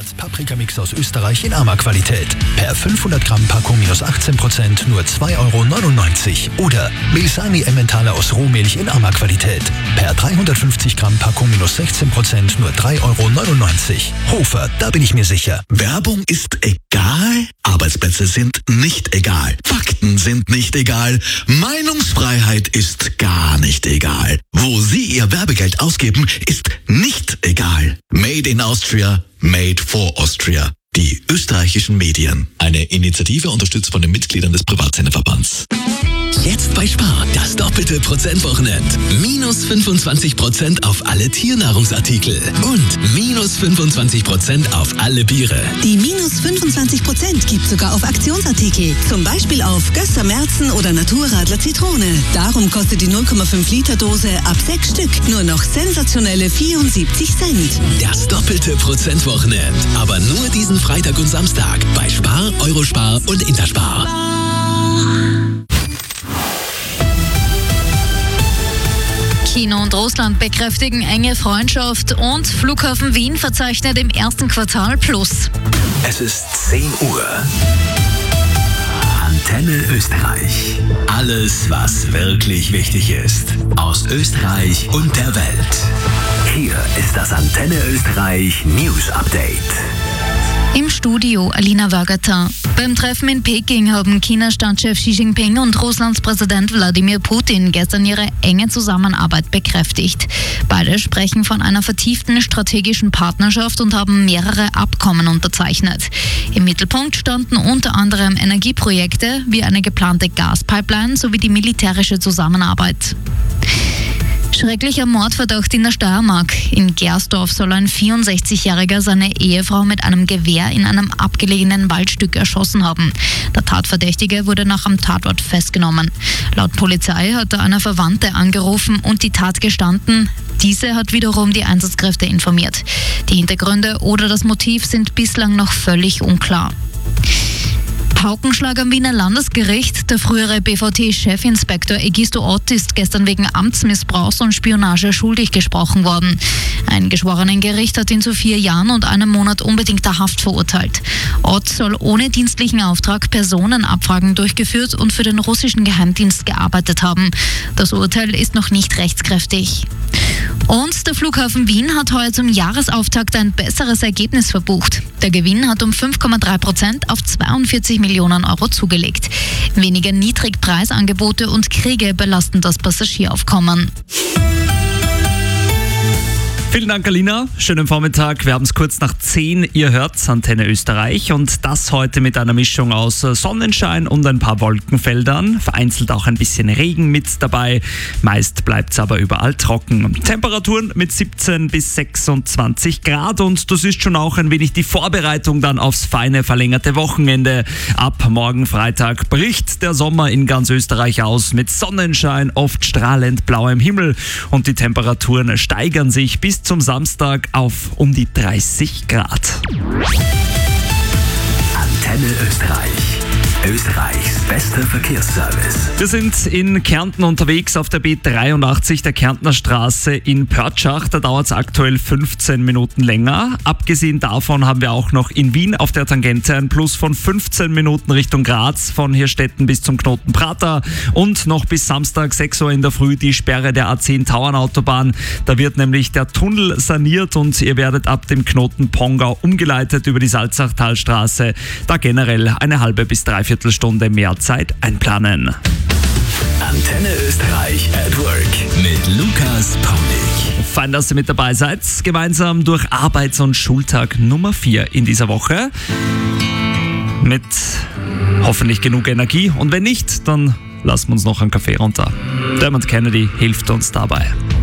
Einsatz Paprikamix aus Österreich in Ama-Qualität. Per 500 Gramm Packung minus 18% nur 2,99 €. Oder Milsani Emmentaler aus Rohmilch in Ama-Qualität. Per 350 Gramm Packung minus 16% nur 3,99 €. Hofer, da bin ich mir sicher. Werbung ist egal? Arbeitsplätze sind nicht egal. Fakten sind nicht egal. Meinungsfreiheit ist gar nicht egal. Wo Sie Ihr Werbegeld ausgeben, ist nicht egal. Made in Austria, made for Austria. Die österreichischen Medien. Eine Initiative unterstützt von den Mitgliedern des Privatsenderverbands. Jetzt bei Spar, das doppelte Prozentwochenend. Minus 25% auf alle Tiernahrungsartikel und minus 25% auf alle Biere. Die minus 25% gibt sogar auf Aktionsartikel. Zum Beispiel auf Gösser Merzen oder Naturradler Zitrone. Darum kostet die 0,5 Liter Dose ab 6 Stück nur noch sensationelle 74 Cent. Das doppelte Prozentwochenend. Aber nur diesen Freitag und Samstag bei Spar, Eurospar und Interspar. China und Russland bekräftigen enge Freundschaft und Flughafen Wien verzeichnet im ersten Quartal Plus. Es ist 10 Uhr. Antenne Österreich. Alles, was wirklich wichtig ist. Aus Österreich und der Welt. Hier ist das Antenne Österreich News Update. Im Studio Alina Wagater. Beim Treffen in Peking haben Chinas Staatschef Xi Jinping und Russlands Präsident Wladimir Putin gestern ihre enge Zusammenarbeit bekräftigt. Beide sprechen von einer vertieften strategischen Partnerschaft und haben mehrere Abkommen unterzeichnet. Im Mittelpunkt standen unter anderem Energieprojekte wie eine geplante Gaspipeline sowie die militärische Zusammenarbeit. Schrecklicher Mordverdacht in der Steiermark. In Gersdorf soll ein 64-Jähriger seine Ehefrau mit einem Gewehr in einem abgelegenen Waldstück erschossen haben. Der Tatverdächtige wurde nach am Tatort festgenommen. Laut Polizei hat er eine Verwandte angerufen und die Tat gestanden. Diese hat wiederum die Einsatzkräfte informiert. Die Hintergründe oder das Motiv sind bislang noch völlig unklar. Paukenschlag am Wiener Landesgericht. Der frühere BVT-Chefinspektor Egisto Ott ist gestern wegen Amtsmissbrauchs und Spionage schuldig gesprochen worden. Ein Geschworenengericht hat ihn zu 4 Jahren und 1 Monat unbedingter Haft verurteilt. Ott soll ohne dienstlichen Auftrag Personenabfragen durchgeführt und für den russischen Geheimdienst gearbeitet haben. Das Urteil ist noch nicht rechtskräftig. Und der Flughafen Wien hat heuer zum Jahresauftakt ein besseres Ergebnis verbucht. Der Gewinn hat um 5,3% auf 42 Millionen Euro zugelegt. Weniger Niedrigpreisangebote und Kriege belasten das Passagieraufkommen. Vielen Dank, Alina. Schönen Vormittag. Wir haben es kurz nach 10. Ihr hört Antenne Österreich und das heute mit einer Mischung aus Sonnenschein und ein paar Wolkenfeldern. Vereinzelt auch ein bisschen Regen mit dabei. Meist bleibt es aber überall trocken. Temperaturen mit 17 bis 26 Grad und das ist schon auch ein wenig die Vorbereitung dann aufs feine verlängerte Wochenende. Ab morgen Freitag bricht der Sommer in ganz Österreich aus mit Sonnenschein, oft strahlend blauem Himmel und die Temperaturen steigern sich bis zum Samstag auf um die 30 Grad. Antenne Österreich. Österreichs bester Verkehrsservice. Wir sind in Kärnten unterwegs auf der B83 der Kärntner Straße in Pörtschach. Da dauert es aktuell 15 Minuten länger. Abgesehen davon haben wir auch noch in Wien auf der Tangente ein Plus von 15 Minuten Richtung Graz von Hirstetten bis zum Knoten Prater und noch bis Samstag 6 Uhr in der Früh die Sperre der A10 Tauernautobahn. Da wird nämlich der Tunnel saniert und ihr werdet ab dem Knoten Pongau umgeleitet über die Salzachtalstraße. Da generell eine halbe bis dreiviertel Stunde mehr Zeit einplanen. Antenne Österreich at Work mit Lukas Paulik. Fein, dass ihr mit dabei seid. Gemeinsam durch Arbeits- und Schultag Nummer 4 in dieser Woche. Mit hoffentlich genug Energie. Und wenn nicht, dann lassen wir uns noch einen Kaffee runter. Dermot Kennedy hilft uns dabei.